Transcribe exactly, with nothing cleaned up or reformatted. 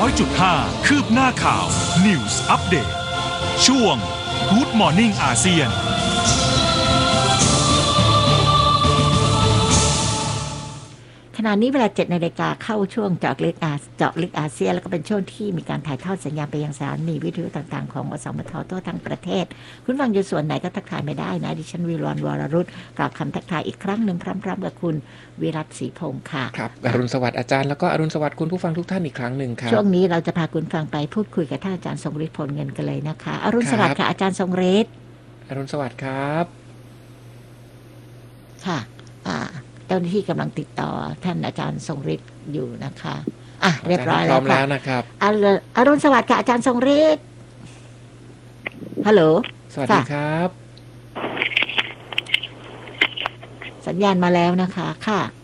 อยจุดห้า คืบหน้าข่าว News Update ช่วง Good Morning อาเซียนขณะนี้เวลา เจ็ดนาฬิกา เข้าช่วงเจาะลึกอาเจาะลึกอาเซียนแล้วก็เป็นช่วงที่มีการถ่ายทอดสัญญาณไปยังสถานีวิทยุต่างๆของอสมททั่วทั้งประเทศคุณฟังอยู่ส่วนไหนก็ทักทายไม่ได้นะดิฉันวิรวรรณวรรุตกล่าวคำทักทายอีกครั้งหนึ่งพร้อมๆกับคุณวิรัตศรีพงศ์ค่ะครับอรุณสวัสดิ์อาจารย์แล้วก็อรุณสวัสดิ์คุณผู้ฟังทุกท่านอีกครั้งหนึ่งครับช่วงนี้เราจะพาคุณฟังไปพูดคุยกับท่านอาจารย์ทรงฤทธิ์ผลเงินกันเลยนะคะอรุณสวัสดิ์ค่ะอาจารย์ทรงฤทธิ์อรุณสวัสดิ์ครับค่ะอ่าเจ้าหน้าที่กำลังติดต่อท่านอาจารย์ทรงฤทธิ์อยู่นะคะอ่ะเรียบร้อยแล้วค่ะพร้อมแล้วนะครับอรุณสวัสดิ์ค่ะอาจารย์ทรงฤทธิ์ฮัลโหลสวัสดีครับสัญญาณมาแล้วนะคะค่ะ